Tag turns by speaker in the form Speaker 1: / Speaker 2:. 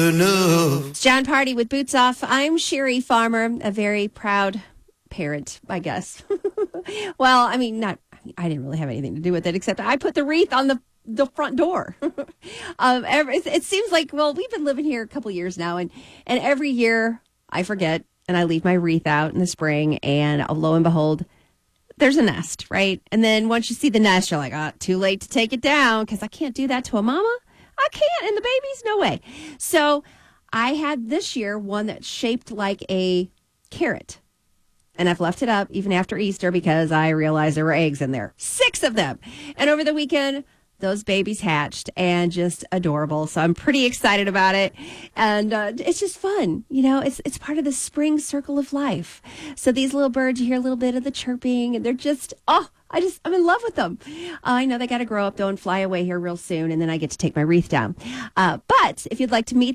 Speaker 1: enough.
Speaker 2: It's John Party with Boots Off. I'm Sherry Farmer, a very proud parent, I guess. Well, I didn't really have anything to do with it, except I put the wreath on the front door. It seems like, well, we've been living here a couple years now, and every year I forget, and I leave my wreath out in the spring, and lo and behold, there's a nest, right? And then once you see the nest, you're like, too late to take it down, because I can't do that to a mama. I can't, and the babies, no way. So I had this year one that's shaped like a carrot. And I've left it up even after Easter because I realized there were eggs in there. 6 of them. And over the weekend, those babies hatched and just adorable. So I'm pretty excited about it. And it's just fun. You know, it's part of the spring circle of life. So these little birds, you hear a little bit of the chirping, and they're just, I'm in love with them. I know they got to grow up, though, and fly away here real soon. And then I get to take my wreath down. But if you'd like to meet